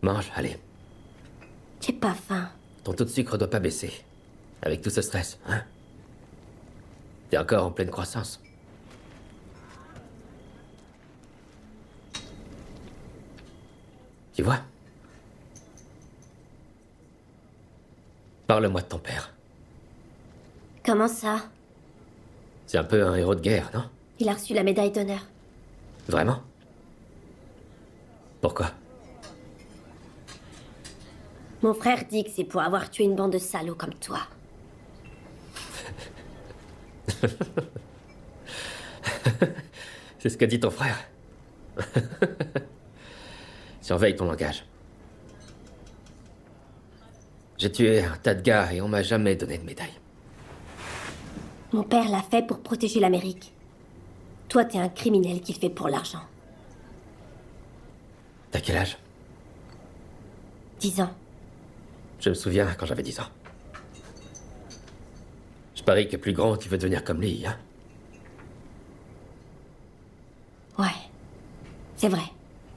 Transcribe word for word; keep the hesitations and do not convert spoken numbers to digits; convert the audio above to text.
Mange, allez. J'ai pas faim. Ton taux de sucre doit pas baisser. Avec tout ce stress, hein? T'es encore en pleine croissance. Tu vois? Parle-moi de ton père. Comment ça? C'est un peu un héros de guerre, non? Il a reçu la médaille d'honneur. Vraiment? Pourquoi? Mon frère dit que c'est pour avoir tué une bande de salauds comme toi. C'est ce qu'a dit ton frère. Surveille ton langage. J'ai tué un tas de gars et on m'a jamais donné de médaille. Mon père l'a fait pour protéger l'Amérique. Toi, t'es un criminel qui le fait pour l'argent. T'as quel âge? Dix ans. Je me souviens quand j'avais dix ans. Je parie que plus grand, tu veux devenir comme lui, hein? Ouais. C'est vrai.